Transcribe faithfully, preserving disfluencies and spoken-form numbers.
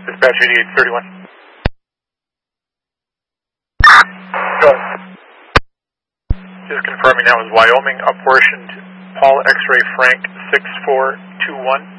Dispatch eighty-eight thirty-one. Go ahead. Just confirming that was Wyoming, apportioned Paul X-ray Frank six four two one.